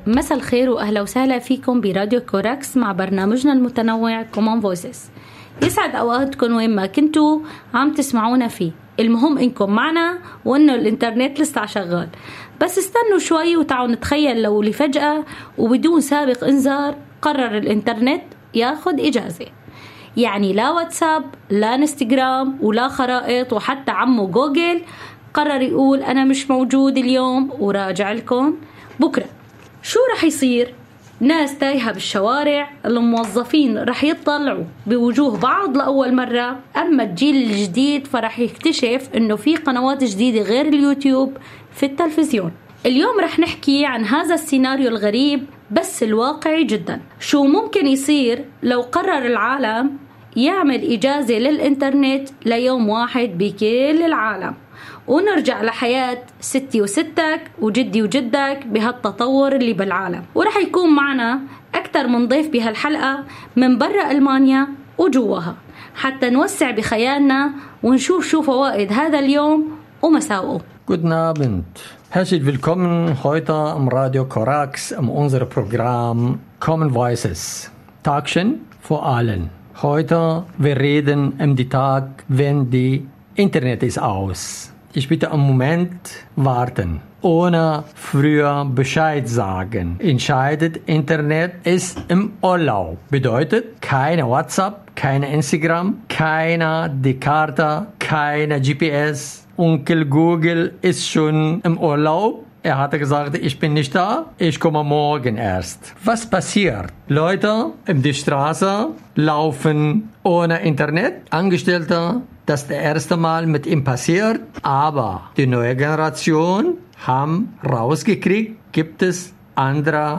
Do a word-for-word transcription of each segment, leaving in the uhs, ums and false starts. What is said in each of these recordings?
مساء الخير وأهلا وسهلا فيكم براديو كوراكس مع برنامجنا المتنوع Common Voices. يسعد أوقاتكم وين ما كنتوا عم تسمعونا فيه. المهم إنكم معنا وإنه الإنترنت لسه شغال، بس استنوا شوي وتعالوا نتخيل لو لفجأة وبدون سابق إنذار قرر الإنترنت ياخد إجازة. يعني لا واتساب لا انستغرام ولا خرائط، وحتى عمو جوجل قرر يقول أنا مش موجود اليوم وراجع لكم بكرة. شو رح يصير؟ ناس تايهة بالشوارع، الموظفين رح يطلعوا بوجوه بعض لأول مرة، أما الجيل الجديد فرح يكتشف إنه في قنوات جديدة غير اليوتيوب في التلفزيون. اليوم رح نحكي عن هذا السيناريو الغريب بس الواقعي جدا. شو ممكن يصير لو قرر العالم يعمل إجازة للإنترنت ليوم واحد بكل العالم، ونرجع لحياة ستي وستك وجدي وجدك بهالتطور اللي بالعالم. ورح يكون معنا أكثر من ضيف بهالحلقة من برا ألمانيا وجواها، حتى نوسع بخيالنا ونشوف شو فوائد هذا اليوم ومساوئه. Guten Abend. Herzlich willkommen heute am Radio Corax in unserem Programm Common Voices. Tagchen vor allen. Heute wir reden um die Tag, wenn die Internet ist aus. Ich bitte einen Moment warten. Ohne früher Bescheid sagen. Entscheidet Internet ist im Urlaub. Bedeutet keine WhatsApp, keine Instagram, keine die Karte, keine G P S. Onkel Google ist schon im Urlaub. Er hatte gesagt, ich bin nicht da, ich komme morgen erst. Was passiert? Leute in die Straße laufen ohne Internet. Angestellte, das ist das erste Mal mit ihm passiert. Aber die neue Generation haben rausgekriegt, gibt es andere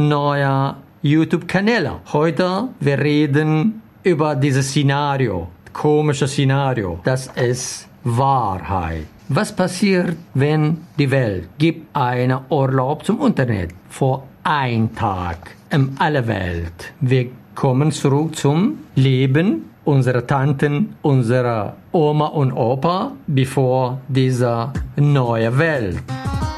neue YouTube-Kanäle. Heute wir reden über dieses Szenario, komische Szenario. Das ist Wahrheit. Was passiert, wenn die Welt gibt einen Urlaub zum Internet vor ein Tag in aller Welt? Wir kommen zurück zum Leben unserer Tanten, unserer Oma und Opa bevor diese neue Welt.